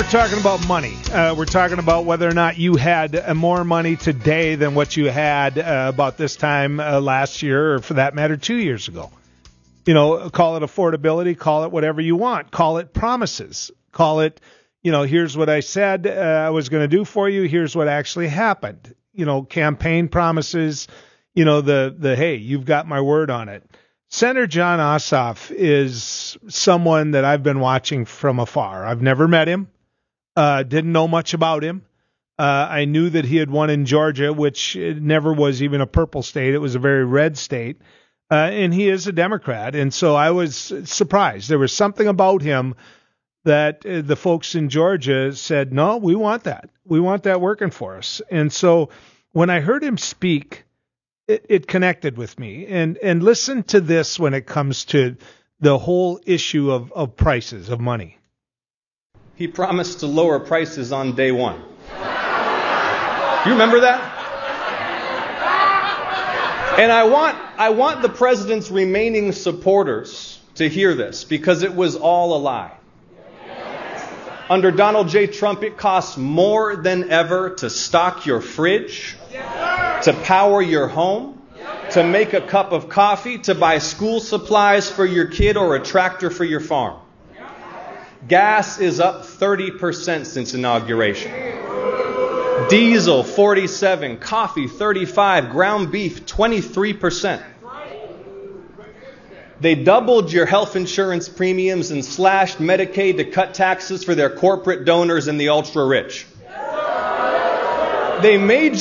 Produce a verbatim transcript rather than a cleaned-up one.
we're talking about money. Uh, we're talking about whether or not you had uh, more money today than what you had uh, about this time uh, last year, or for that matter, two years ago. You know, call it affordability, call it whatever you want. Call it promises. Call it, you know, here's what I said uh, I was going to do for you. Here's what actually happened. You know, campaign promises, you know, the, the hey, you've got my word on it. Senator Jon Ossoff is someone that I've been watching from afar. I've never met him, uh, didn't know much about him. Uh, I knew that he had won in Georgia, which never was even a purple state. It was a very red state. Uh, and he is a Democrat. And so I was surprised. There was something about him that uh, the folks in Georgia said, no, we want that. We want that working for us. And so when I heard him speak, It, it connected with me. And and listen to this when it comes to the whole issue of, of prices, of money. He promised to lower prices on day one. You remember that? And I want I want the president's remaining supporters to hear this, because it was all a lie. Under Donald J. Trump, it costs more than ever to stock your fridge, to power your home, to make a cup of coffee, to buy school supplies for your kid or a tractor for your farm. Gas is up thirty percent since inauguration. Diesel forty-seven, coffee thirty-five, ground beef twenty-three percent. They doubled your health insurance premiums and slashed Medicaid to cut taxes for their corporate donors and the ultra-rich. They made